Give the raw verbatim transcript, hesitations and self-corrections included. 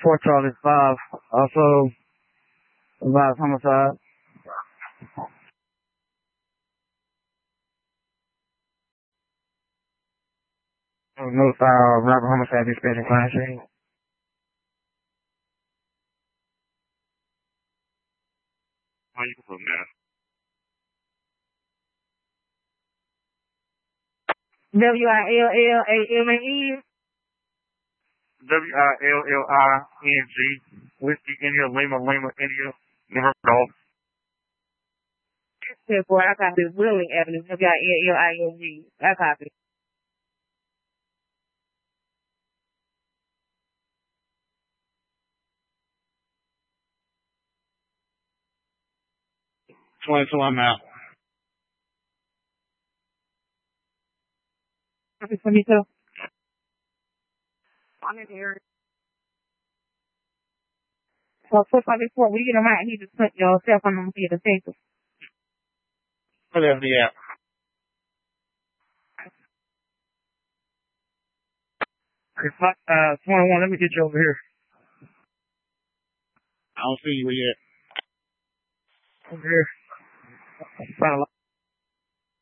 Report Charlie five. Also, about homicide. Notify uh, robber homicide dispatch and crime scene. How you from there? W I L L A M A N. W I L L I N G. Whiskey, India, Lima, Lima, India. Never golf. That's boy, I copy Willing Avenue. W I L L I N G. I copy. twenty-two, I'm out. Copy twenty-two. I'm in the area. So, four five four, when you get around, you just put your cell phone number for your detective. Whatever the app. Uh, twenty-one, let me get you over here. I don't see you yet. Over here. Find a